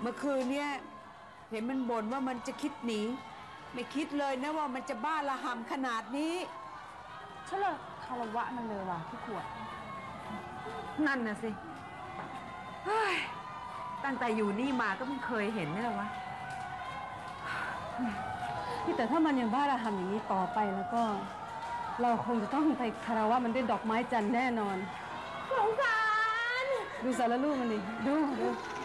มื่อคืนเนี่ยเห็นมันบ่นว่ามันจะคิดหนีไม่คิดเลยนะว่ามันจะบ้าระห่ำขนาดนี้ฉันเลยคารวะมันเลยว่ะพี่ขวดนั่นน่ะสิเฮ้ยตั้งแต่อยู่นี่มาก็ไม่เคยเห็นนี่หรอวะพี่แต่ถ้ามันยังบ้าระห่ำอย่างนี้ต่อไปแล้วก็ เราคงจะต้องไปคารวะมันด้วยดอกไม้จันทร์แน่นอนสงสารดูสารลูกมันดิดู